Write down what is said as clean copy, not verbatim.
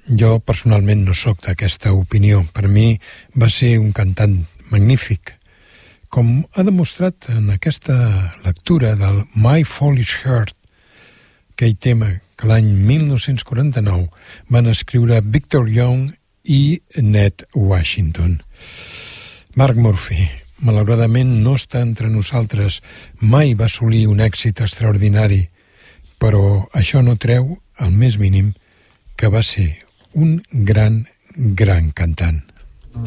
Jo personalment no sóc d'aquesta opinió. Per mi va ser un cantant magnífic, com ha demostrat en aquesta lectura del My Foolish Heart, aquell tema que l'any 1949 van escriure Victor Young i Ned Washington. Mark Murphy, malauradament no està entre nosaltres, mai va assolir un èxit extraordinari, però això no treu el més mínim que va ser un gran cantant.